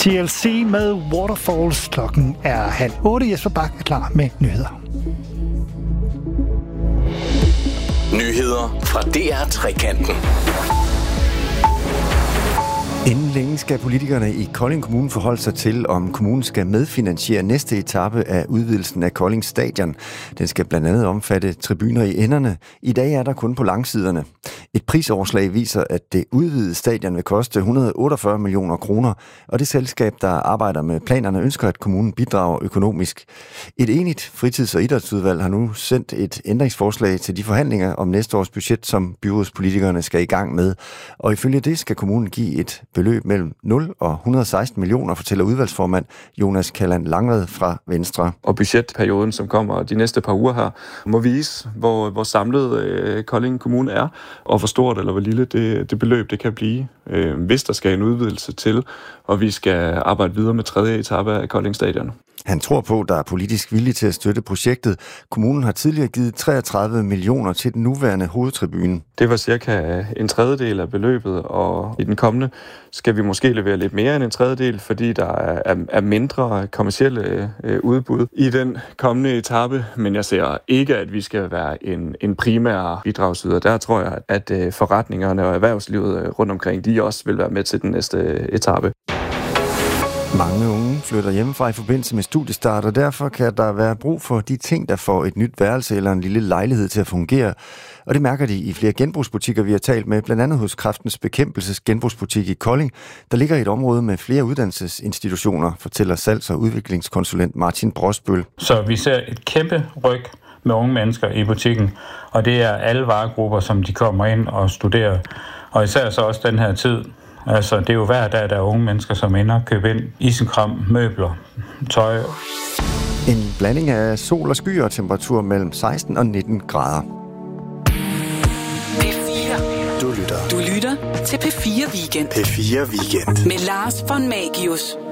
TLC med Waterfalls. Klokken er 7:30. Jesper Bak er klar med nyheder. Nyheder fra DR Trekanten. Inden længe skal politikerne i Kolding Kommune forholde sig til, om kommunen skal medfinansiere næste etape af udvidelsen af Kolding Stadion. Den skal blandt andet omfatte tribuner i enderne. I dag er der kun på langsiderne. Et prisoverslag viser, at det udvidede stadion vil koste 148 millioner kroner, og det selskab, der arbejder med planerne, ønsker, at kommunen bidrager økonomisk. Et enigt fritids- og idrætsudvalg har nu sendt et ændringsforslag til de forhandlinger om næste års budget, som byrådspolitikerne skal i gang med. Og ifølge det skal kommunen give et beløb mellem 0 og 116 millioner, fortæller udvalgsformand Jonas Kalland Langred fra Venstre. Og budgetperioden, som kommer de næste par uger her, må vise, hvor samlet Kolding Kommune er, og hvor stort eller hvor lille det beløb det kan blive, hvis der skal en udvidelse til, og vi skal arbejde videre med 3. etape af Kolding Stadion. Han tror på, at der er politisk vilje til at støtte projektet. Kommunen har tidligere givet 33 millioner til den nuværende hovedtribune. Det var cirka en tredjedel af beløbet, og i den kommende skal vi måske levere lidt mere end en tredjedel, fordi der er mindre kommercielle udbud i den kommende etape. Men jeg ser ikke, at vi skal være en primær bidragsyder. Der tror jeg, at forretningerne og erhvervslivet rundt omkring, de også vil være med til den næste etape. Mange unge flytter hjemmefra i forbindelse med studiestart, og derfor kan der være brug for de ting, der får et nyt værelse eller en lille lejlighed til at fungere. Og det mærker de i flere genbrugsbutikker, vi har talt med, blandt andet hos Kræftens Bekæmpelses genbrugsbutik i Kolding, der ligger i et område med flere uddannelsesinstitutioner, fortæller salgs- og udviklingskonsulent Martin Brosbøl. Så vi ser et kæmpe ryg med unge mennesker i butikken, og det er alle varegrupper, som de kommer ind og studerer. Og især så også den her tid. Altså, det er jo hver dag, der er unge mennesker, som ender og køber ind isenkram, møbler, tøj. En blanding af sol og skyer og temperatur mellem 16 og 19 grader. P4. Du lytter til P4 Weekend. P4 Weekend med Lars von Magius.